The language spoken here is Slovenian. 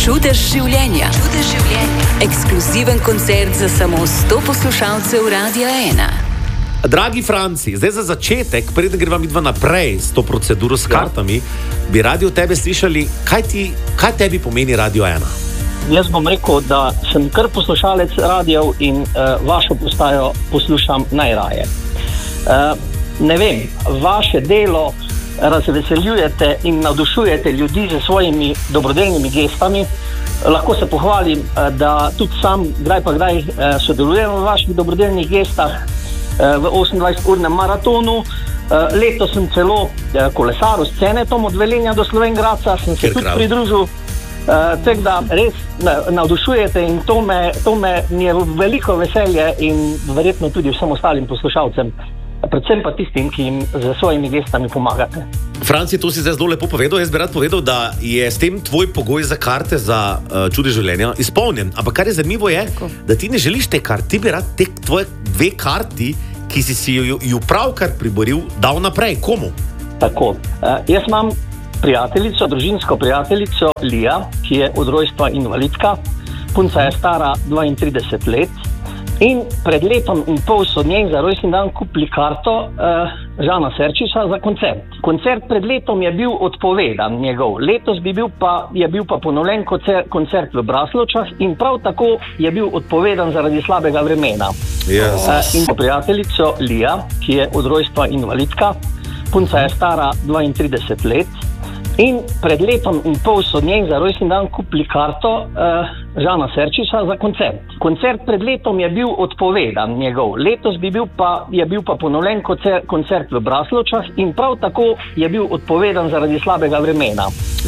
Čudež življenja. Ekskluziven koncert za samo 100 poslušalcev Radia 1. Dragi Franci, zdaj za začetek, preden greva midva naprej s to proceduro s kartami, bi radi od tebe slišali, kaj tebi pomeni Radio 1? Jaz bom rekel, da sem kar poslušalec radijev in vašo postajo poslušam najraje. Ne vem, vaše delo razveseljujete in navdušujete ljudi z svojimi dobrodelnimi gestami. Lahko se pohvalim, da tudi sam kdaj pa kdaj sodelujem v vaših dobrodelnih gestah v 28-urnem maratonu. Letos sem celo kolesaril s Cenetom od Velenja do Slovenj Gradca, sem se tudi pridružil. Tako da res navdušujete in to me je veliko veselje in verjetno tudi vsem ostalim poslušalcem, predvsem pa tistim, ki jim z svojimi gestami pomagate. Franci, to si zdaj zelo lepo povedal. Jaz bi rad povedal, da je s tem tvoj pogoj za karte za Čudež življenja izpolnjen. Ampak kar je zanimivo je, da ti ne želiš te karte, ti bi rad te tvoje 2 karti, ki si ju pravkar priboril, dal naprej. Komu? Tako. Jaz imam prijateljico, družinsko prijateljico Lija, ki je od rojstva invalidka. Punca je stara 32 let. In pred letom in pol so njej za rojstni dan kupili karto Žana Serčiča za koncert. Koncert pred letom je bil odpovedan njegov. Letos je bil pa ponovljen koncert v Braslovčah in prav tako je bil odpovedan zaradi slabega vremena. In prijateljico Lija, ki je od rojstva invalidka. Punca je stara 32 let. In pred letom in pol so njej za rojstni dan kupili karto Žana Serčiča za koncert. Koncert pred letom je bil odpovedan njegov. Letos je bil pa ponovljen koncert v Braslovčah in prav tako je bil odpovedan zaradi slabega vremena.